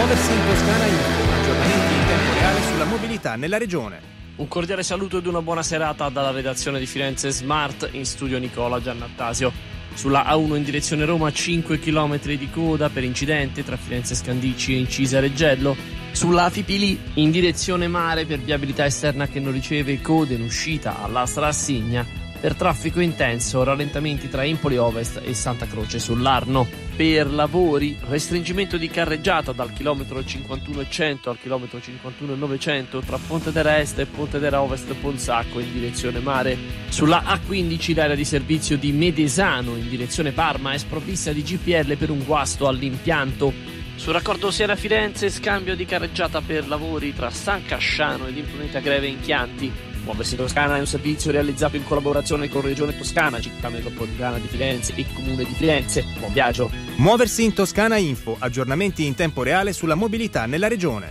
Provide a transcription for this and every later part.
Muoversi in Toscana Info, aggiornamenti in tempo reale sulla mobilità nella regione. Un cordiale saluto ed una buona serata dalla redazione di Firenze Smart, in studio Nicola Giannattasio. Sulla A1 in direzione Roma 5 km di coda per incidente tra Firenze Scandicci e Incisa Reggello. Sulla Fipili in direzione mare per viabilità esterna che non riceve code in uscita alla Strassigna. Per traffico intenso, rallentamenti tra Empoli Ovest e Santa Croce sull'Arno. Per lavori, restringimento di carreggiata dal chilometro 51,100 al chilometro 51,900 tra Pontedera Est e Pontedera Ovest Ponsacco in direzione mare. Sulla A15 l'area di servizio di Medesano in direzione Parma è sprovvista di GPL per un guasto all'impianto. Sul raccordo Siena-Firenze, scambio di carreggiata per lavori tra San Casciano ed Impruneta Greve in Chianti. Muoversi in Toscana è un servizio realizzato in collaborazione con Regione Toscana, Città Metropolitana di Firenze e Comune di Firenze. Buon viaggio! Muoversi in Toscana Info, aggiornamenti in tempo reale sulla mobilità nella regione.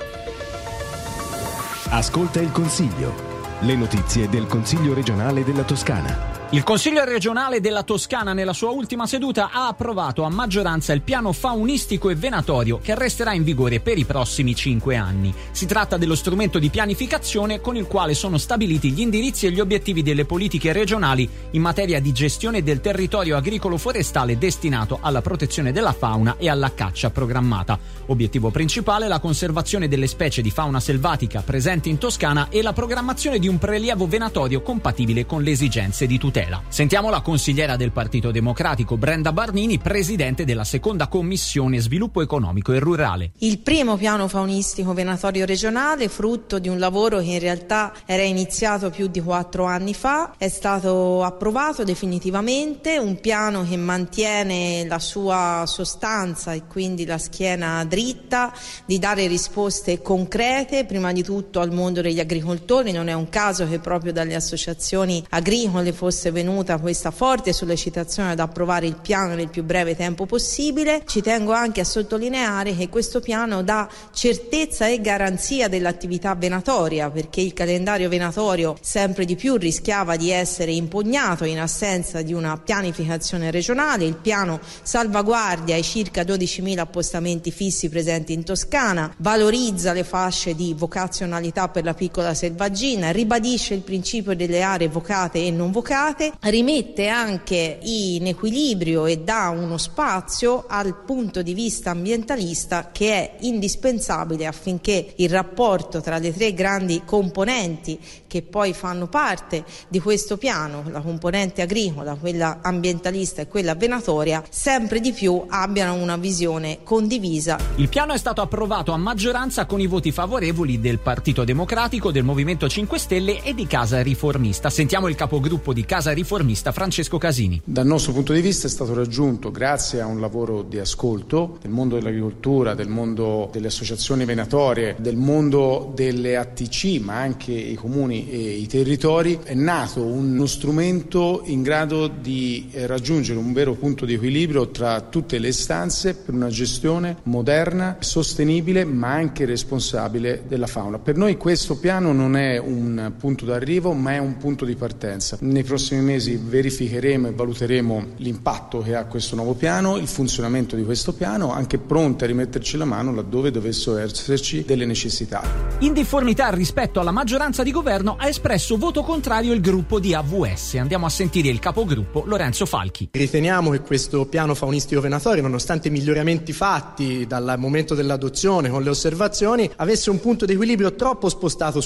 Ascolta il Consiglio. Le notizie del Consiglio regionale della Toscana. Il Consiglio regionale della Toscana nella sua ultima seduta ha approvato a maggioranza il piano faunistico e venatorio che resterà in vigore per i prossimi 5 anni. Si tratta dello strumento di pianificazione con il quale sono stabiliti gli indirizzi e gli obiettivi delle politiche regionali in materia di gestione del territorio agricolo-forestale destinato alla protezione della fauna e alla caccia programmata. Obiettivo principale: la conservazione delle specie di fauna selvatica presenti in Toscana e la programmazione di un prelievo venatorio compatibile con le esigenze di tutela. Sentiamo la consigliera del Partito Democratico Brenda Barnini, presidente della seconda commissione sviluppo economico e rurale. Il primo piano faunistico venatorio regionale, frutto di un lavoro che in realtà era iniziato più di 4 anni fa, è stato approvato definitivamente, un piano che mantiene la sua sostanza e quindi la schiena dritta di dare risposte concrete prima di tutto al mondo degli agricoltori. Non è un caso che proprio dalle associazioni agricole fosse venuta questa forte sollecitazione ad approvare il piano nel più breve tempo possibile. Ci tengo anche a sottolineare che questo piano dà certezza e garanzia dell'attività venatoria, perché il calendario venatorio sempre di più rischiava di essere impugnato in assenza di una pianificazione regionale. Il piano salvaguardia i circa 12.000 appostamenti fissi presenti in Toscana, valorizza le fasce di vocazionalità per la piccola selvaggina, ribadisce il principio delle aree vocate e non vocate, rimette anche in equilibrio e dà uno spazio al punto di vista ambientalista che è indispensabile affinché il rapporto tra le 3 grandi componenti che poi fanno parte di questo piano, la componente agricola, quella ambientalista e quella venatoria, sempre di più abbiano una visione condivisa. Il piano è stato approvato a maggioranza con i voti favorevoli del Partito Democratico, del Movimento 5 Stelle e di Casa Riformista. Sentiamo il capogruppo di Casa Riformista Francesco Casini. Dal nostro punto di vista è stato raggiunto, grazie a un lavoro di ascolto del mondo dell'agricoltura, del mondo delle associazioni venatorie, del mondo delle ATC, ma anche i comuni e i territori, è nato uno strumento in grado di raggiungere un vero punto di equilibrio tra tutte le istanze per una gestione moderna, sostenibile ma anche responsabile della fauna. Per noi questo piano non è un punto d'arrivo ma è un punto di partenza. Nei prossimi mesi verificheremo e valuteremo l'impatto che ha questo nuovo piano, il funzionamento di questo piano, anche pronti a rimetterci la mano laddove dovessero esserci delle necessità. In difformità rispetto alla maggioranza di governo ha espresso voto contrario il gruppo di AVS. Andiamo a sentire il capogruppo Lorenzo Falchi. Riteniamo che questo piano faunistico venatorio, nonostante i miglioramenti fatti dal momento dell'adozione con le osservazioni, avesse un punto di equilibrio troppo spostato